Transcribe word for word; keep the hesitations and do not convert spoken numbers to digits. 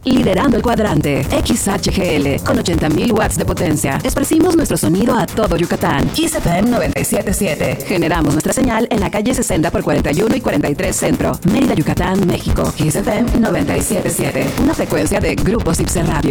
liderando el cuadrante. X H G L, con ochenta mil watts de potencia. Esparcimos nuestro sonido a todo Yucatán. Kiss F M noventa y siete punto siete. Generamos nuestra señal en la calle sesenta por cuarenta y uno y cuarenta y tres Centro, Mérida, Yucatán, México. Kiss F M noventa y siete punto siete. Una frecuencia de Grupo Cipse Radio.